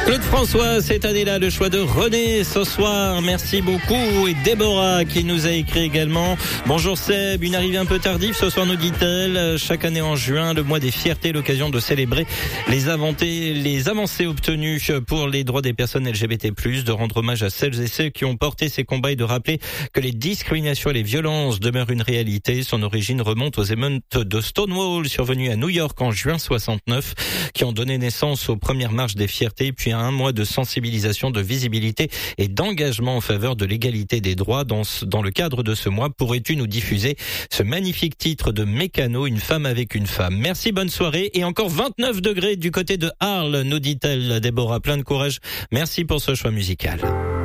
Claude François, cette année-là, le choix de René ce soir. Merci beaucoup. Et Déborah qui nous a écrit également. Bonjour Seb, une arrivée un peu tardive ce soir, nous dit-elle. Chaque année en juin, le mois des fiertés, l'occasion de célébrer les avancées obtenues pour les droits des personnes LGBT+, de rendre hommage à celles et ceux qui ont porté ces combats et de rappeler que les discriminations et les violences demeurent une réalité. Son origine remonte aux émeutes de Stonewall survenues à New York en juin 69, qui ont donné naissance aux premières marches des fiertés, puis à un mois de sensibilisation, de visibilité et d'engagement en faveur de l'égalité des droits. Dans le cadre de ce mois, pourrais-tu nous diffuser ce magnifique titre de Mécano, Une femme avec une femme? Merci, bonne soirée. Et encore 29 degrés du côté de Arles, nous dit-elle, Déborah. Plein de courage. Merci pour ce choix musical.